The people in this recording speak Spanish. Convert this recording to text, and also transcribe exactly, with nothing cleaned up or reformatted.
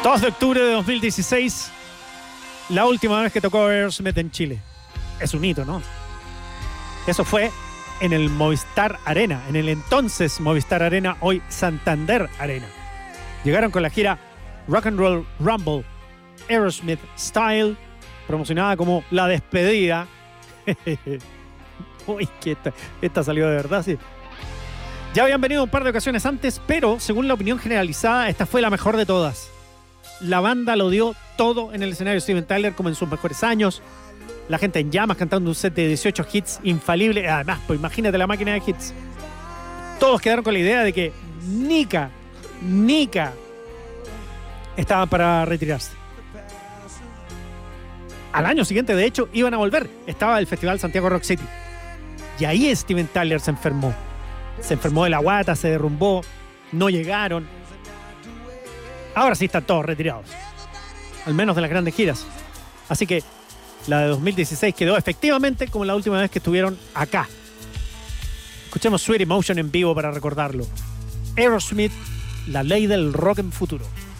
dos de octubre de dos mil dieciséis, la última vez que tocó Aerosmith en Chile. Es un hito, ¿no? Eso fue en el Movistar Arena, en el entonces Movistar Arena, hoy Santander Arena. Llegaron con la gira Rock and Roll Rumble, Aerosmith Style, promocionada como la despedida. Uy, que esta, esta salió de verdad, sí. Ya habían venido un par de ocasiones antes, pero según la opinión generalizada, esta fue la mejor de todas. La banda lo dio todo en el escenario. Steven Tyler como en sus mejores años. La gente en llamas cantando un set de dieciocho hits infalible. Además, pues imagínate la máquina de hits. Todos quedaron con la idea de que Nika, Nika estaban para retirarse. Al año siguiente, de hecho, iban a volver. Estaba el Festival Santiago Rock City. Y ahí Steven Tyler se enfermó. Se enfermó de la guata, se derrumbó, no llegaron. Ahora sí están todos retirados. Al menos de las grandes giras. Así que la de dos mil dieciséis quedó efectivamente como la última vez que estuvieron acá. Escuchemos Sweet Emotion en vivo para recordarlo. Aerosmith, la ley del rock en futuro.